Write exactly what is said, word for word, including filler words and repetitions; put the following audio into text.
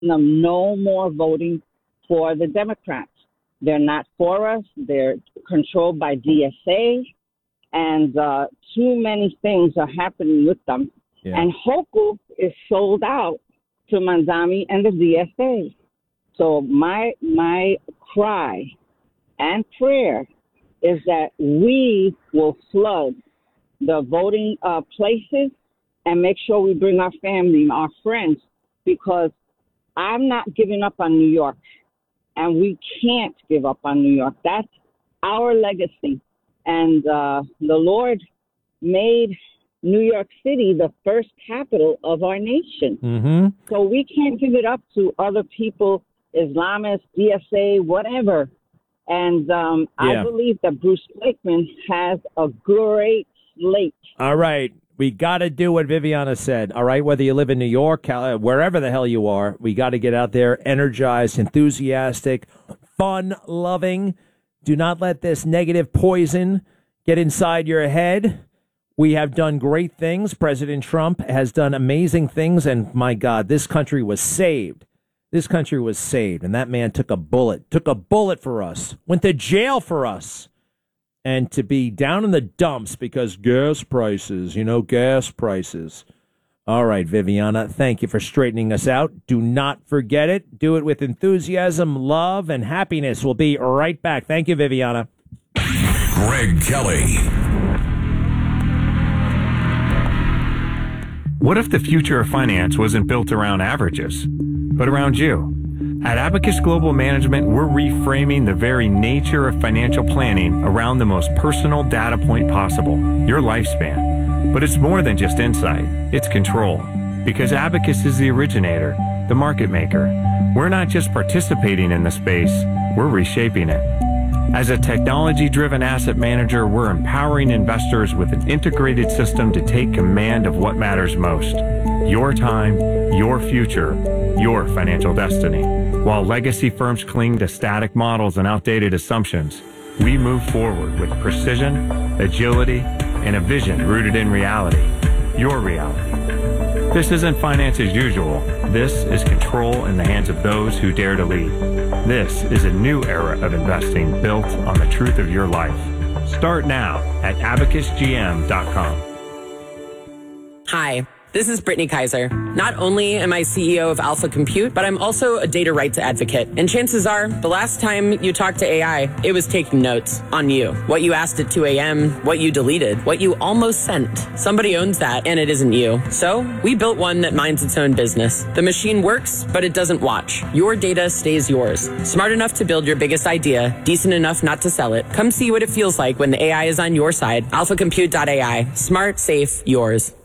them no more voting for the Democrats. They're not for us. They're controlled by D S A, and uh, too many things are happening with them. Yeah. And Hochul is sold out to Manzami and the D S A. So my my cry and prayer is that we will flood the voting uh, places and make sure we bring our family, our friends, because I'm not giving up on New York. And we can't give up on New York. That's our legacy. And uh, the Lord made New York City the first capital of our nation. Mm-hmm. So we can't give it up to other people, Islamists, D S A, whatever. And um, Yeah. I believe that Bruce Blakeman has a great slate. All right. We got to do what Viviana said, all right? Whether you live in New York, Cal- wherever the hell you are, we got to get out there, energized, enthusiastic, fun-loving. Do not let this negative poison get inside your head. We have done great things. President Trump has done amazing things, and my God, this country was saved. This country was saved, and that man took a bullet, took a bullet for us, went to jail for us. And to be down in the dumps because gas prices, you know, gas prices. All right, Viviana, thank you for straightening us out. Do not forget it. Do it with enthusiasm, love, and happiness. We'll be right back. Thank you, Viviana. Greg Kelly. What if the future of finance wasn't built around averages, but around you? At Abacus Global Management, we're reframing the very nature of financial planning around the most personal data point possible, your lifespan. But it's more than just insight, it's control. Because Abacus is the originator, the market maker. We're not just participating in the space, we're reshaping it. As a technology-driven asset manager, we're empowering investors with an integrated system to take command of what matters most. Your time, your future, your financial destiny. While legacy firms cling to static models and outdated assumptions, we move forward with precision, agility, and a vision rooted in reality. Your reality. This isn't finance as usual. This is control in the hands of those who dare to lead. This is a new era of investing built on the truth of your life. Start now at abacus g m dot com. Hi, this is Brittany Kaiser. Not only am I C E O of Alpha Compute, but I'm also a data rights advocate. And chances are, the last time you talked to A I, it was taking notes on you. What you asked at two a.m., what you deleted, what you almost sent. Somebody owns that, and it isn't you. So we built one that minds its own business. The machine works, but it doesn't watch. Your data stays yours. Smart enough to build your biggest idea, decent enough not to sell it. Come see what it feels like when the A I is on your side. alpha compute dot a i. Smart, safe, yours.